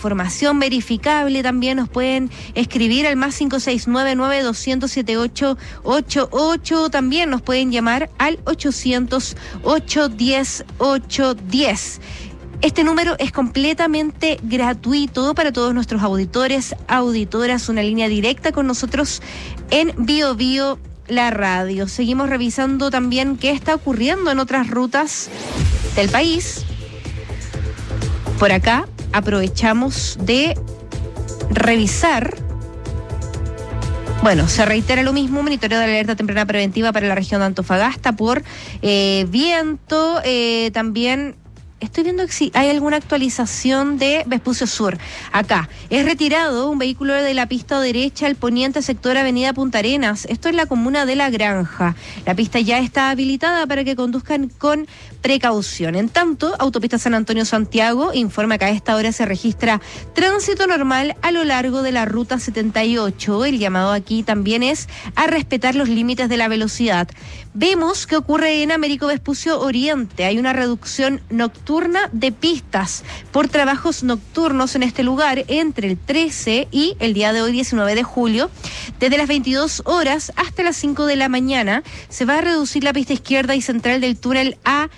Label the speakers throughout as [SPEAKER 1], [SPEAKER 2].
[SPEAKER 1] información verificable, también nos pueden escribir al más 569-9200-7888. También nos pueden llamar al 800-810-810. Este número es completamente gratuito para todos nuestros auditores, auditoras, una línea directa con nosotros en Bio Bio, la radio. Seguimos revisando también qué está ocurriendo en otras rutas del país. Por acá aprovechamos de revisar. Bueno, se reitera lo mismo, monitoreo de la alerta temprana preventiva para la región de Antofagasta por viento, también. Estoy viendo si hay alguna actualización de Vespucio Sur. Acá, es retirado un vehículo de la pista derecha al poniente sector Avenida Punta Arenas. Esto es la comuna de La Granja. La pista ya está habilitada para que conduzcan con precaución. En tanto, Autopista San Antonio-Santiago informa que a esta hora se registra tránsito normal a lo largo de la ruta 78. El llamado aquí también es a respetar los límites de la velocidad. Vemos que ocurre en Américo Vespucio Oriente. Hay una reducción nocturna de pistas por trabajos nocturnos en este lugar entre el 13 y el día de hoy, 19 de julio. Desde las 22 horas hasta las 5 de la mañana se va a reducir la pista izquierda y central del túnel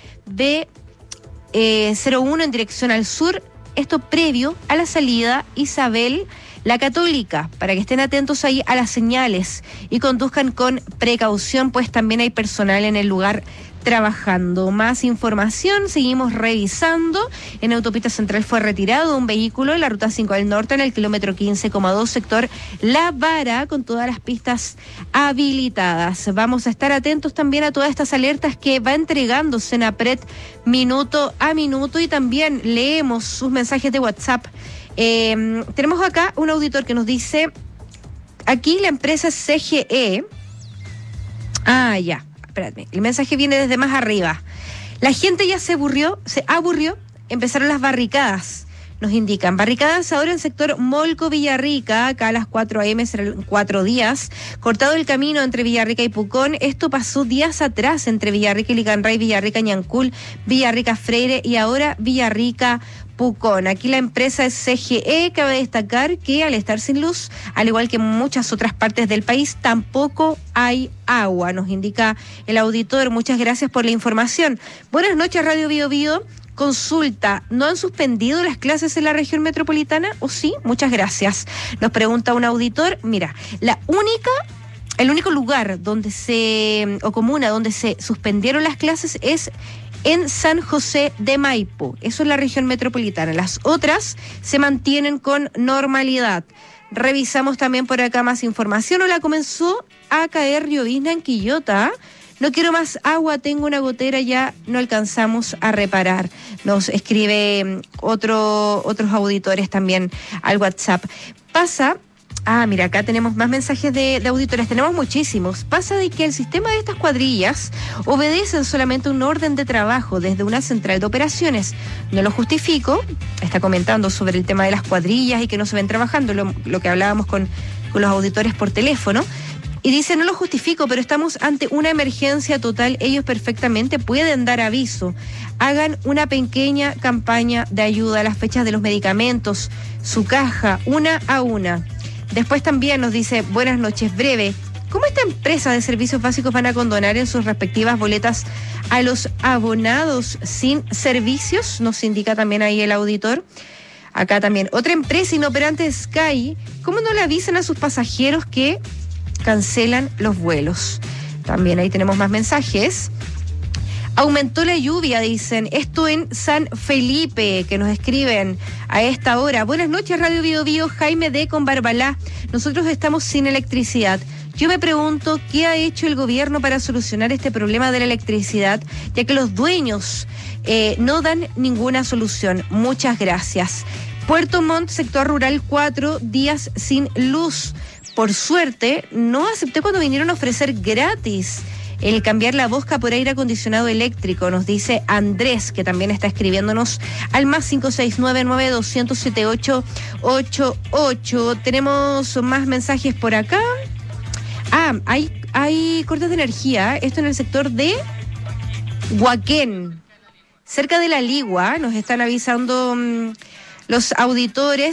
[SPEAKER 1] AB01 en dirección al sur. Esto previo a la salida Isabel La Católica, para que estén atentos ahí a las señales y conduzcan con precaución, pues también hay personal en el lugar trabajando. Más información, seguimos revisando. En Autopista Central fue retirado un vehículo en la ruta 5 del norte en el kilómetro 15,2 sector La Vara, con todas las pistas habilitadas. Vamos a estar atentos también a todas estas alertas que va entregando Senapred minuto a minuto, y también leemos sus mensajes de WhatsApp. Tenemos acá un auditor que nos dice, aquí la empresa CGE. Espérate, el mensaje viene desde más arriba. La gente ya se aburrió, empezaron las barricadas. Nos indican, barricadas ahora en sector Molco Villarrica, acá a las 4 a.m. serán 4 días. Cortado el camino entre Villarrica y Pucón. Esto pasó días atrás entre Villarrica y Licanray, Villarrica Ñancul, Villarrica Freire y ahora Villarrica Pucón. Aquí la empresa es CGE. Cabe destacar que al estar sin luz, al igual que en muchas otras partes del país, tampoco hay agua, nos indica el auditor. Muchas gracias por la información. Buenas noches, Radio Bio Bio. Consulta, ¿no han suspendido las clases en la región metropolitana? ¿O sí? Muchas gracias. Nos pregunta un auditor. Mira, el único lugar comuna donde se suspendieron las clases es en San José de Maipo. Eso es la región metropolitana. Las otras se mantienen con normalidad. Revisamos también por acá más información. Hola, comenzó a caer llovizna en Quillota. No quiero más agua, tengo una gotera, ya no alcanzamos a reparar. Nos escribe otros auditores también al WhatsApp. Mira, acá tenemos más mensajes de auditores, tenemos muchísimos. Pasa de que el sistema de estas cuadrillas obedecen solamente un orden de trabajo desde una central de operaciones. No lo justifico, está comentando sobre el tema de las cuadrillas y que no se ven trabajando, lo que hablábamos con los auditores por teléfono. Y dice, no lo justifico, pero estamos ante una emergencia total. Ellos perfectamente pueden dar aviso. Hagan una pequeña campaña de ayuda a las fechas de los medicamentos, su caja, una a una. Después también nos dice, buenas noches, breve. ¿Cómo esta empresa de servicios básicos van a condonar en sus respectivas boletas a los abonados sin servicios? Nos indica también ahí el auditor. Acá también, otra empresa inoperante, Sky. ¿Cómo no le avisan a sus pasajeros que cancelan los vuelos? También ahí tenemos más mensajes. Aumentó la lluvia, dicen. Esto en San Felipe, que nos escriben a esta hora. Buenas noches, Radio Bio Bio. Jaime de Conbarbalá. Nosotros estamos sin electricidad. Yo me pregunto qué ha hecho el gobierno para solucionar este problema de la electricidad, ya que los dueños no dan ninguna solución. Muchas gracias. Puerto Montt, sector rural, 4 días sin luz. Por suerte, no acepté cuando vinieron a ofrecer gratis el cambiar la bosca por aire acondicionado eléctrico, nos dice Andrés, que también está escribiéndonos al más 569-9200-7888. Tenemos más mensajes por acá. Hay cortes de energía. Esto en el sector de Huaquén, cerca de La Ligua. Nos están avisando los auditores.